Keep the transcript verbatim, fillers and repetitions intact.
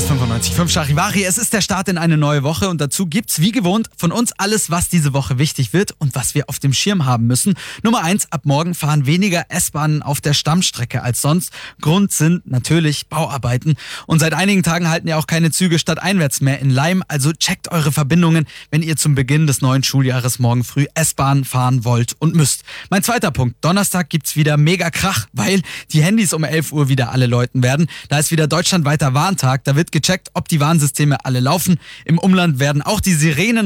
S fünfundneunzig Komma fünf Charivari. Es ist der Start in eine neue Woche und dazu gibt's wie gewohnt von uns alles, was diese Woche wichtig wird und was wir auf dem Schirm haben müssen. Nummer eins, ab morgen fahren weniger S-Bahnen auf der Stammstrecke als sonst. Grund sind natürlich Bauarbeiten. Und seit einigen Tagen halten ja auch keine Züge stadteinwärts mehr in Leim. Also checkt eure Verbindungen, wenn ihr zum Beginn des neuen Schuljahres morgen früh S-Bahn fahren wollt und müsst. Mein zweiter Punkt, Donnerstag gibt's wieder mega Krach, weil die Handys um elf Uhr wieder alle läuten werden. Da ist wieder deutschlandweiter Warntag. Da wird gecheckt, ob die Warnsysteme alle laufen. Im Umland werden auch die Sirenen